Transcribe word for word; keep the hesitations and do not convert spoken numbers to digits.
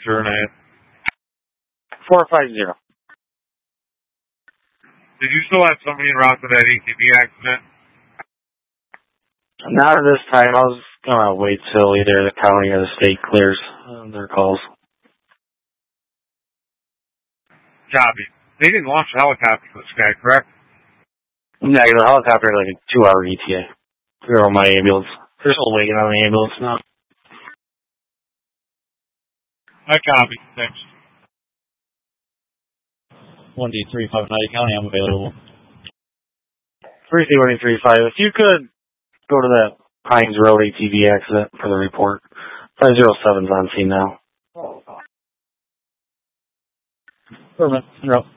your name? four five zero. Did you still have somebody en route to that A T V accident? Not at this time. I was going to wait till either the county or the state clears uh, their calls. Copy. They didn't launch a helicopter for this guy, correct? Yeah, the helicopter had like a two-hour E T A. They're on my ambulance. They're still waiting on the ambulance now. I copy. Thanks. one D three five Oneida County, I'm available. three C one three five. If you could go to that Pines Road A T V accident for the report. five oh seven's on scene now. Perfect. En route.